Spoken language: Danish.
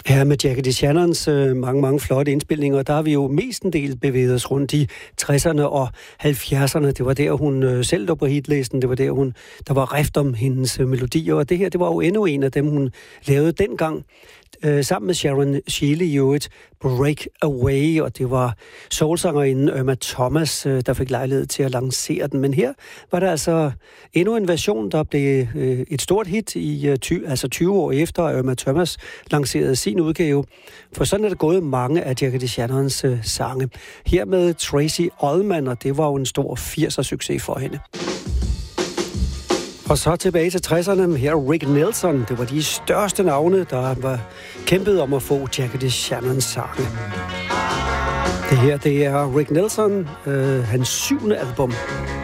Her med Jackie DeShannons mange flotte indspilninger, der har vi jo mestendels bevæget os rundt i 60'erne og 70'erne. Det var der, hun selv lå på hitlisten. Det var der var rift om hendes melodier, og det her, det var jo endnu en af dem, hun lavede dengang. Sammen med Sharon Shealy i øvrigt, Break Away, og det var soulsangerinden Irma Thomas, der fik lejlighed til at lancere den. Men her var der altså endnu en version, der blev et stort hit i 20 år efter, at Irma Thomas lancerede sin udgave. For sådan er det gået mange af Jackie DeShannons sange. Her med Tracey Ullman, og det var jo en stor 80'er succes for hende. Og så tilbage til 60'erne. Her Rick Nelson. Det var de største navne, der var kæmpet om at få Jackie DeShannons sange. Det her, det er Rick Nelson, hans 7. album.